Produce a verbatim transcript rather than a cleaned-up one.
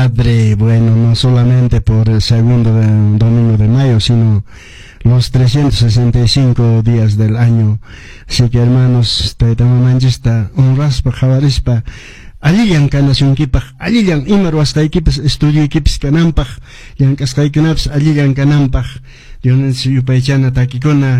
Padre, bueno, no solamente por el segundo de, domingo de mayo, sino los trescientos sesenta y cinco días del año. Así que hermanos, te manchista, un raspa, javarispa, allí yang nación kipaj, allí yang imaru hasta equipos, estudio equipos canampaj, yang kaskay kanaps, allí yang canampaj, Dios yupaychana takikona.